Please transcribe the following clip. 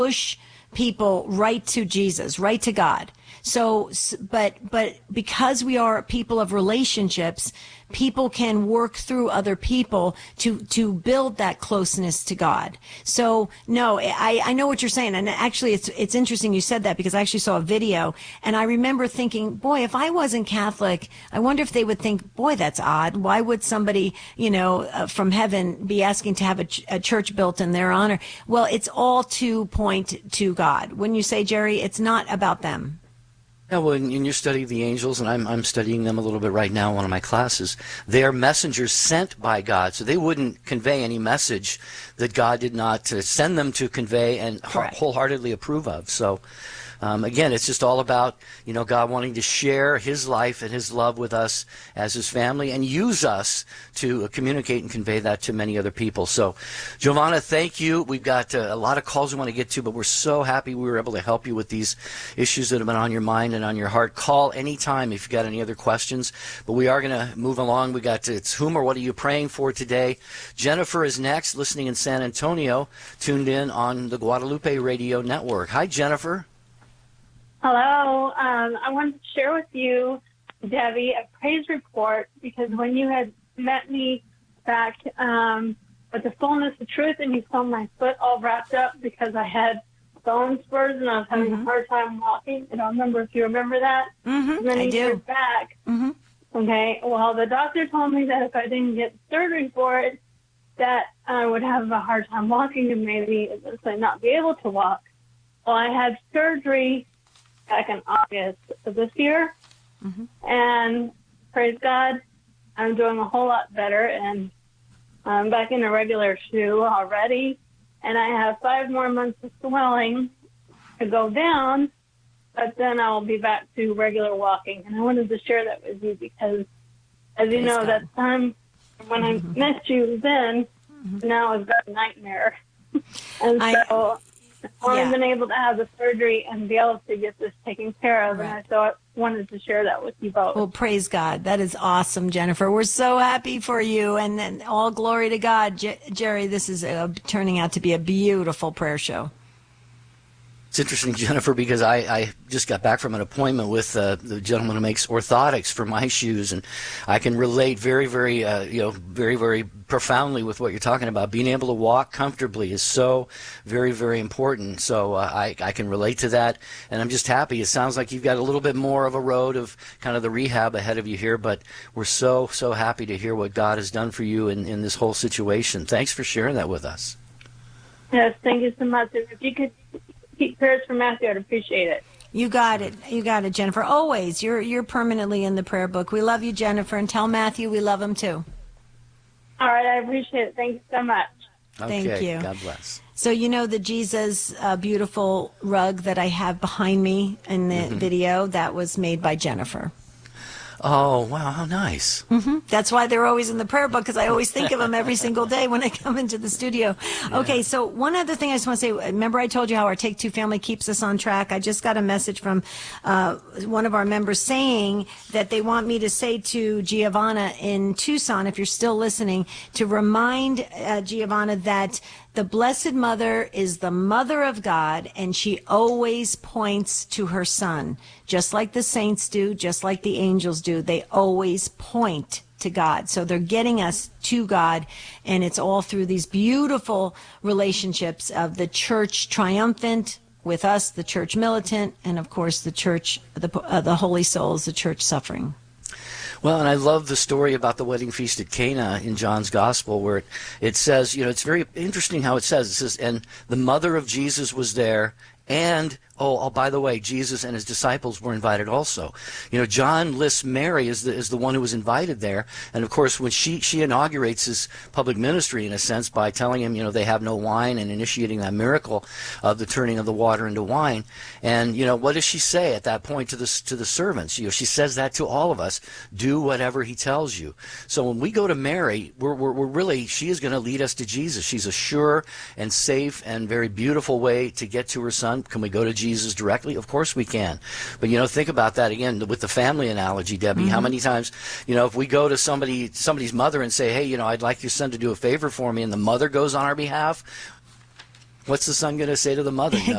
push people right to Jesus, right to God. So, but because we are people of relationships, people can work through other people to build that closeness to God. So, no, I know what you're saying. And actually, it's interesting you said that, because I actually saw a video and I remember thinking, boy, if I wasn't Catholic, I wonder if they would think, boy, that's odd. Why would somebody, from heaven be asking to have a church built in their honor? Well, it's all to point to God. Wouldn't you say, Jerry? It's not about them. Yeah, well, in your study of the angels, and I'm studying them a little bit right now in one of my classes, they are messengers sent by God, so they wouldn't convey any message that God did not send them to convey and wholeheartedly approve of. So, again, it's just all about, God wanting to share His life and His love with us as His family and use us to communicate and convey that to many other people. So, Giovanna, thank you. We've got a lot of calls we want to get to, but we're so happy we were able to help you with these issues that have been on your mind and on your heart. Call anytime if you've got any other questions, but we are going to move along. We got it's whom or what are you praying for today? Jennifer is next, listening in San Antonio, tuned in on the Guadalupe Radio Network. Hi, Jennifer. Hello. I wanted to share with you, Debbie, a praise report, because when you had met me back with the fullness of truth and you saw my foot all wrapped up because I had bone spurs and I was having a hard time walking. I don't remember if you remember that. Mm-hmm. Many I do. years back. Mm-hmm. Okay. Well, the doctor told me that if I didn't get surgery for it, that I would have a hard time walking and maybe eventually not be able to walk. Well, I had surgery back in August of this year, and praise God, I'm doing a whole lot better, and I'm back in a regular shoe already, and I have 5 more months of swelling to go down, but then I'll be back to regular walking, and I wanted to share that with you because, as you know, that time when I met you then, now is a nightmare, and so I've only been able to have the surgery and be able to get this taken care of, and I thought wanted to share that with you both. Well, praise God. That is awesome, Jennifer. We're so happy for you, and all glory to God. Jerry, this is turning out to be a beautiful prayer show. It's interesting, Jennifer, because I just got back from an appointment with the gentleman who makes orthotics for my shoes, and I can relate very, very, very, very profoundly with what you're talking about. Being able to walk comfortably is so very, very important. So I can relate to that, and I'm just happy. It sounds like you've got a little bit more of a road of kind of the rehab ahead of you here, but we're so, so happy to hear what God has done for you in this whole situation. Thanks for sharing that with us. Yes, thank you so much. If you could keep prayers for Matthew, I'd appreciate it. You got it. You got it, Jennifer. Always. You're permanently in the prayer book. We love you, Jennifer, and tell Matthew we love him too. All right, I appreciate it. Thank you so much. Okay, thank you. God bless. So the Jesus beautiful rug that I have behind me in the video, that was made by Jennifer. Oh, wow, how nice. That's why they're always in the prayer book, because I always think of them every single day when I come into the studio. Yeah. Okay, so one other thing I just want to say, remember I told you how our Take Two family keeps us on track? I just got a message from one of our members saying that they want me to say to Giovanna in Tucson, if you're still listening, to remind Giovanna that the Blessed Mother is the Mother of God, and she always points to her Son. Just like the saints do, just like the angels do, they always point to God. So they're getting us to God, and it's all through these beautiful relationships of the church triumphant with us, the church militant, and of course the church, the holy souls, the church suffering. Well, and I love the story about the wedding feast at Cana in John's Gospel, where it says, it's very interesting how it says, and the mother of Jesus was there, and, by the way, Jesus and his disciples were invited also. John lists Mary as the one who was invited there, and of course, when she inaugurates his public ministry, in a sense, by telling him, they have no wine, and initiating that miracle of the turning of the water into wine. And, what does she say at that point to the servants? She says that to all of us, do whatever he tells you. So when we go to Mary, we're really, she is going to lead us to Jesus. She's a sure and safe and very beautiful way to get to her Son. Can we go to Jesus directly? Of course we can. But, think about that again with the family analogy, Debbie. How many times, if we go to somebody's mother and say, hey, I'd like your son to do a favor for me, and the mother goes on our behalf, what's the son going to say to the mother? No.